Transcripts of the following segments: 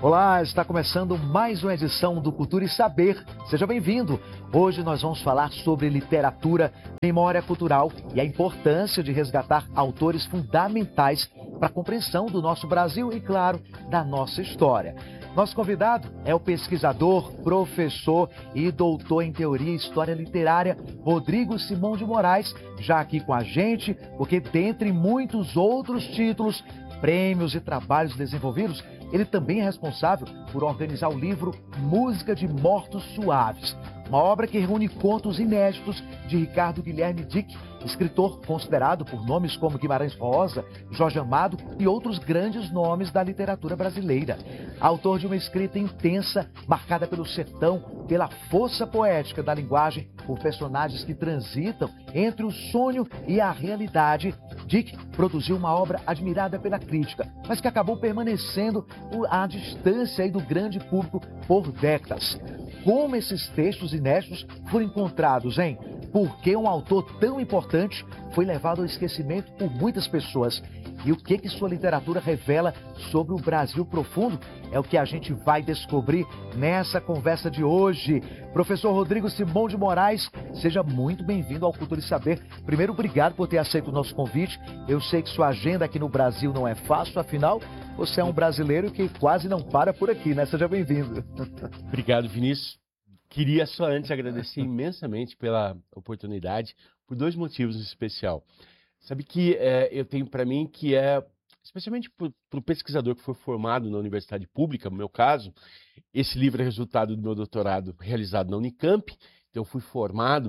Olá, está começando mais uma edição do Cultura e Saber. Seja bem-vindo. Hoje nós vamos falar sobre literatura, memória cultural e a importância de resgatar autores fundamentais para a compreensão do nosso Brasil e, claro, da nossa história. Nosso convidado é o pesquisador, professor e doutor em teoria e história literária, Rodrigo Simão de Moraes, já aqui com a gente, porque dentre muitos outros títulos, prêmios e trabalhos desenvolvidos, ele também é responsável por organizar o livro Música de Mortos Suaves, uma obra que reúne contos inéditos de Ricardo Guilherme Dick, escritor considerado por nomes como Guimarães Rosa, Jorge Amado e outros grandes nomes da literatura brasileira. Autor de uma escrita intensa, marcada pelo sertão, pela força poética da linguagem, por personagens que transitam entre o sonho e a realidade, Dick produziu uma obra admirada pela crítica, mas que acabou permanecendo à distância do grande público por décadas. Como esses textos inéditos foram encontrados, hein? Por que um autor tão importante foi levado ao esquecimento por muitas pessoas? E o que sua literatura revela sobre o Brasil profundo? É o que a gente vai descobrir nessa conversa de hoje. Professor Rodrigo Simão de Moraes, seja muito bem-vindo ao Cultura e Saber. Primeiro, obrigado por ter aceito o nosso convite. Eu sei que sua agenda aqui no Brasil não é fácil, afinal, você é um brasileiro que quase não para por aqui, né? Seja bem-vindo. Obrigado, Vinícius. Queria só antes agradecer imensamente pela oportunidade, por dois motivos em especial. Sabe que eu tenho para mim que especialmente para o pesquisador que foi formado na universidade pública, no meu caso, esse livro é resultado do meu doutorado realizado na Unicamp, então eu fui formado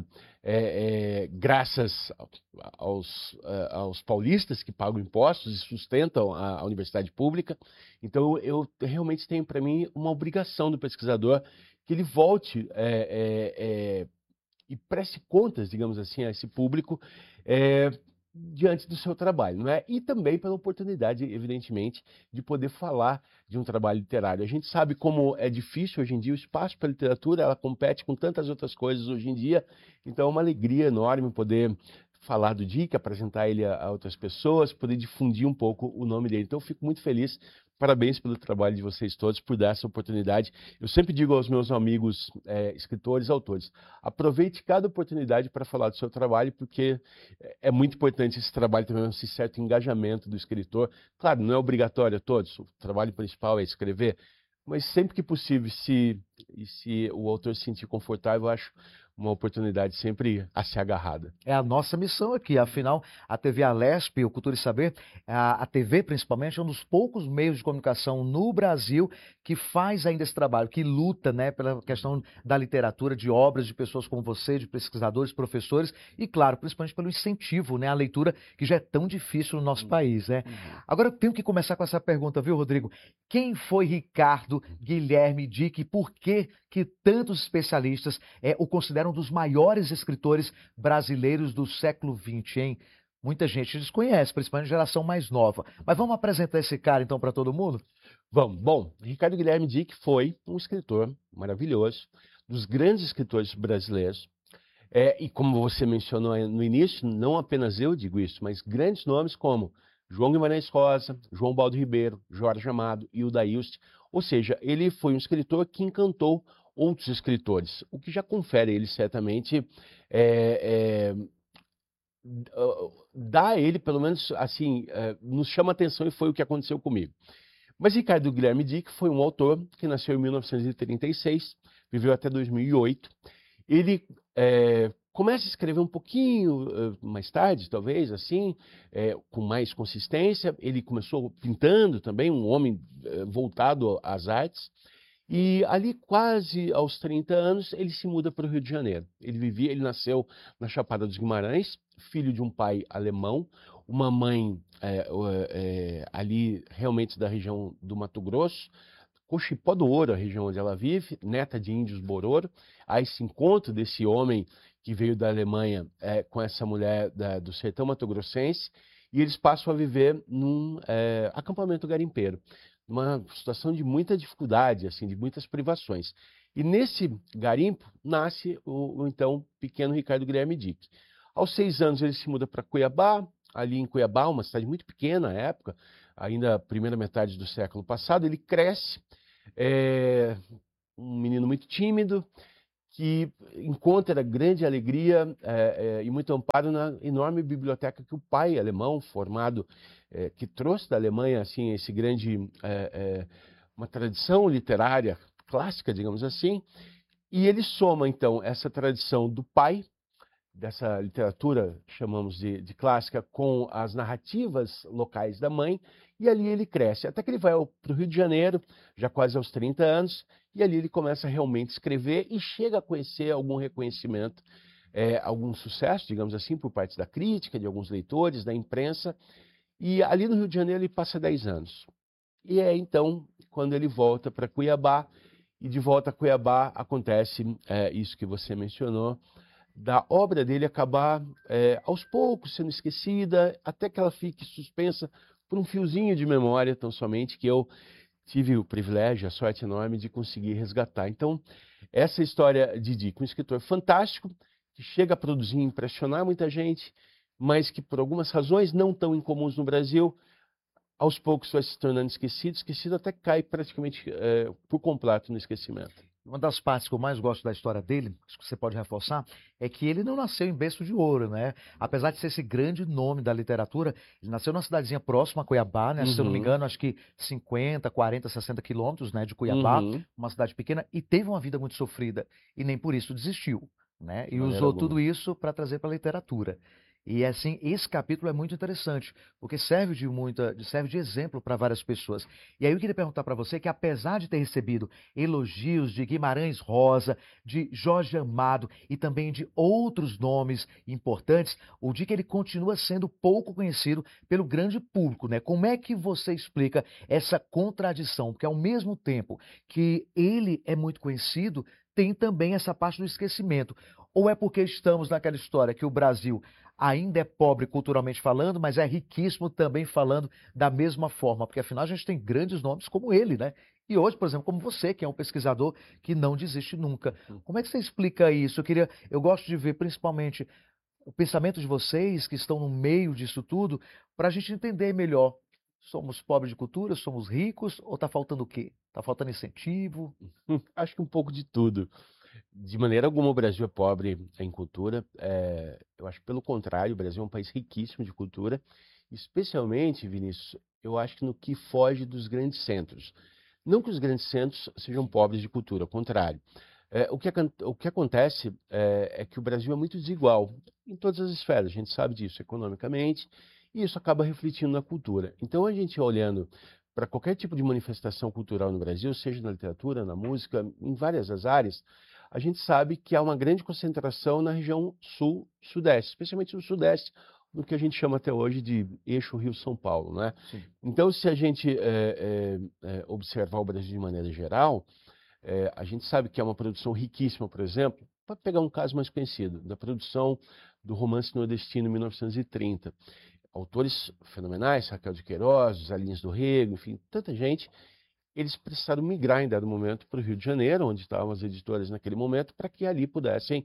graças aos paulistas que pagam impostos e sustentam a universidade pública. Então eu realmente tenho para mim uma obrigação do pesquisador que ele volte e preste contas, digamos assim, a esse público diante do seu trabalho, não é? E também pela oportunidade, evidentemente, de poder falar de um trabalho literário. A gente sabe como é difícil hoje em dia o espaço para a literatura, ela compete com tantas outras coisas hoje em dia, então é uma alegria enorme poder falar do Dick, apresentar ele a outras pessoas, poder difundir um pouco o nome dele. Então eu fico muito feliz. Parabéns pelo trabalho de vocês todos, por dar essa oportunidade. Eu sempre digo aos meus amigos escritores, autores, aproveite cada oportunidade para falar do seu trabalho, porque é muito importante esse trabalho também, esse certo engajamento do escritor. Claro, não é obrigatório a todos, o trabalho principal é escrever, mas sempre que possível, se o autor se sentir confortável, eu acho uma oportunidade sempre a ser agarrada. É a nossa missão aqui, afinal, a TV Alesp, o Cultura e Saber, a TV principalmente, é um dos poucos meios de comunicação no Brasil que faz ainda esse trabalho, que luta, né, pela questão da literatura, de obras de pessoas como você, de pesquisadores, professores, e claro, principalmente pelo incentivo, né, à leitura, que já é tão difícil no nosso país, né? Agora eu tenho que começar com essa pergunta, viu, Rodrigo? Quem foi Ricardo Guilherme Dick e por que tantos especialistas o consideram um dos maiores escritores brasileiros do século XX, hein? Muita gente desconhece, principalmente a geração mais nova. Mas vamos apresentar esse cara, então, para todo mundo? Vamos. Bom, Ricardo Guilherme Dick foi um escritor maravilhoso, dos grandes escritores brasileiros. E como você mencionou no início, não apenas eu digo isso, mas grandes nomes como João Guimarães Rosa, João Baldo Ribeiro, Jorge Amado e Hilda Hilst. Ou seja, ele foi um escritor que encantou outros escritores, o que já confere a ele certamente dá a ele, pelo menos assim, nos chama atenção, e foi o que aconteceu comigo. Mas Ricardo Guilherme Dick foi um autor que nasceu em 1936, viveu até 2008. Ele começa a escrever um pouquinho mais tarde, talvez, assim, com mais consistência. Ele começou pintando também, um homem voltado às artes. E ali, quase aos 30 anos, ele se muda para o Rio de Janeiro. Ele nasceu na Chapada dos Guimarães, filho de um pai alemão, uma mãe ali realmente da região do Mato Grosso, Cochipó do Ouro, a região onde ela vive, neta de índios Bororo. Há esse encontro desse homem que veio da Alemanha com essa mulher do sertão mato-grossense, e eles passam a viver num acampamento garimpeiro, uma situação de muita dificuldade, assim, de muitas privações. E nesse garimpo nasce o então pequeno Ricardo Guilherme Dick. Aos 6 anos ele se muda para Cuiabá. Ali em Cuiabá, uma cidade muito pequena na época, ainda primeira metade do século passado. Ele cresce É um menino muito tímido, que encontra grande alegria e muito amparo na enorme biblioteca que o pai alemão, formado, que trouxe da Alemanha assim esse grande uma tradição literária clássica, digamos assim, e ele soma então essa tradição do pai dessa literatura que chamamos de clássica com as narrativas locais da mãe, e ali ele cresce, até que ele vai para o Rio de Janeiro, já quase aos 30 anos, e ali ele começa a realmente escrever e chega a conhecer algum reconhecimento, algum sucesso, digamos assim, por parte da crítica, de alguns leitores, da imprensa, e ali no Rio de Janeiro ele passa 10 anos. E é então quando ele volta para Cuiabá, e de volta a Cuiabá acontece isso que você mencionou, da obra dele acabar aos poucos sendo esquecida, até que ela fique suspensa por um fiozinho de memória, tão somente, que eu tive o privilégio, a sorte enorme de conseguir resgatar. Então, essa história de Dick, um escritor fantástico, que chega a produzir e impressionar muita gente, mas que por algumas razões não tão incomuns no Brasil, aos poucos vai se tornando esquecido até que cai praticamente por completo no esquecimento. Uma das partes que eu mais gosto da história dele, acho que você pode reforçar, é que ele não nasceu em berço de ouro, né? Apesar de ser esse grande nome da literatura, ele nasceu numa cidadezinha próxima a Cuiabá, né? Se eu não me Uhum, engano, acho que 50, 40, 60 quilômetros, né, de Cuiabá, uhum, uma cidade pequena, e teve uma vida muito sofrida, e nem por isso desistiu, né? de E maneira usou alguma. tudo isso para trazer para a literatura. E assim, esse capítulo é muito interessante, porque serve de exemplo para várias pessoas. E aí eu queria perguntar para você que apesar de ter recebido elogios de Guimarães Rosa, de Jorge Amado e também de outros nomes importantes, o Dick ele continua sendo pouco conhecido pelo grande público, né? Como é que você explica essa contradição? Porque ao mesmo tempo que ele é muito conhecido, tem também essa parte do esquecimento. Ou é porque estamos naquela história que o Brasil ainda é pobre culturalmente falando, mas é riquíssimo também falando da mesma forma, porque afinal a gente tem grandes nomes como ele, né? E hoje, por exemplo, como você, que é um pesquisador que não desiste nunca. Como é que você explica isso? Eu gosto de ver principalmente o pensamento de vocês que estão no meio disso tudo, para a gente entender melhor. Somos pobres de cultura, somos ricos, ou está faltando o quê? Está faltando incentivo? Acho que um pouco de tudo. De maneira alguma o Brasil é pobre em cultura. Eu acho que pelo contrário, o Brasil é um país riquíssimo de cultura, especialmente, Vinícius, eu acho que no que foge dos grandes centros. Não que os grandes centros sejam pobres de cultura, ao contrário. O que acontece é que o Brasil é muito desigual em todas as esferas, a gente sabe disso, economicamente, e isso acaba refletindo na cultura. Então, a gente olhando para qualquer tipo de manifestação cultural no Brasil, seja na literatura, na música, em várias das áreas, a gente sabe que há uma grande concentração na região sul-sudeste, especialmente no sudeste, no que a gente chama até hoje de eixo Rio-São Paulo, né? Sim. Então, se a gente observar o Brasil de maneira geral, a gente sabe que é uma produção riquíssima, por exemplo, para pegar um caso mais conhecido, da produção do romance nordestino em 1930. Autores fenomenais, Raquel de Queiroz, José Lins do Rego, enfim, tanta gente, eles precisaram migrar em dado momento para o Rio de Janeiro, onde estavam as editoras naquele momento, para que ali pudessem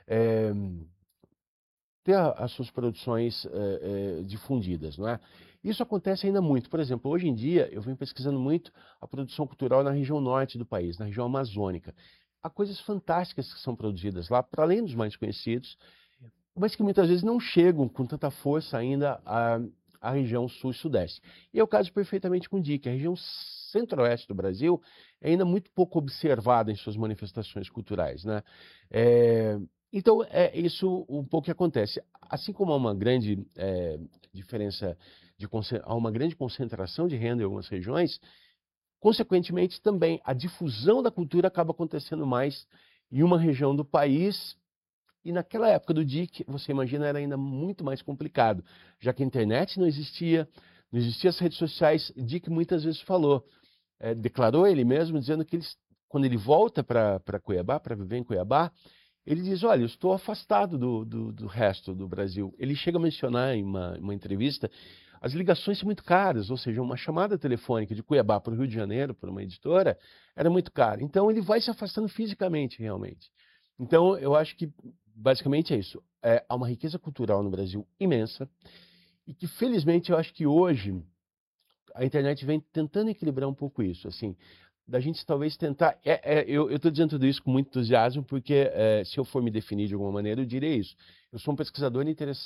ter as suas produções difundidas, não é? Isso acontece ainda muito. Por exemplo, hoje em dia, eu venho pesquisando muito a produção cultural na região norte do país, na região amazônica. Há coisas fantásticas que são produzidas lá, para além dos mais conhecidos, mas que muitas vezes não chegam com tanta força ainda à região sul e sudeste. E é o caso perfeitamente com o Dick. A região centro-oeste do Brasil é ainda muito pouco observada em suas manifestações culturais, né? Então, é isso um pouco que acontece. Assim como há uma grande diferença, há uma grande concentração de renda em algumas regiões, consequentemente também a difusão da cultura acaba acontecendo mais em uma região do país. E naquela época do Dick, você imagina, era ainda muito mais complicado, já que a internet não existia, não existiam as redes sociais. Dick muitas vezes falou, declarou ele mesmo, dizendo que quando ele volta para Cuiabá, para viver em Cuiabá, ele diz, olha, eu estou afastado do resto do Brasil. Ele chega a mencionar em uma entrevista, as ligações são muito caras, ou seja, uma chamada telefônica de Cuiabá para o Rio de Janeiro, por uma editora, era muito cara. Então ele vai se afastando fisicamente, realmente. Então eu acho que basicamente é isso. Há uma riqueza cultural no Brasil imensa e que, felizmente, eu acho que hoje a internet vem tentando equilibrar um pouco isso. Assim, da gente talvez tentar. Eu estou dizendo tudo isso com muito entusiasmo, porque se eu for me definir de alguma maneira, eu diria isso. Eu sou um pesquisador interessado